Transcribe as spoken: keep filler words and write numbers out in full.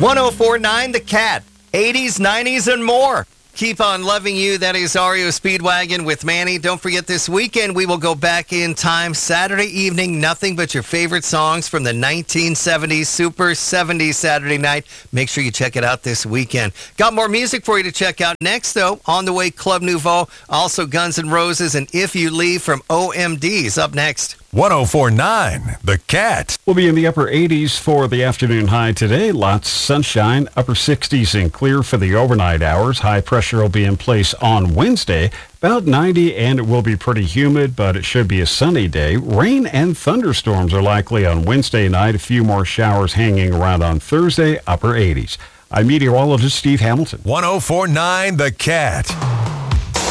one oh four point nine The Cat. eighties, nineties, and more. Keep on loving you. That is R E O Speedwagon with Manny. Don't forget this weekend we will go back in time. Saturday evening, nothing but your favorite songs from the nineteen seventies, Super seventies Saturday night. Make sure you check it out this weekend. Got more music for you to check out next, though. On the way, Club Nouveau, also Guns N' Roses, and If You Leave from O M D's up next. one oh four point nine The Cat. We'll be in the upper eighties for the afternoon high today. Lots of sunshine. Upper sixties and clear for the overnight hours. High pressure will be in place on Wednesday. About ninety, and it will be pretty humid, but it should be a sunny day. Rain and thunderstorms are likely on Wednesday night. A few more showers hanging around on Thursday. Upper eighties. I'm meteorologist Steve Hamilton. one oh four point nine The Cat.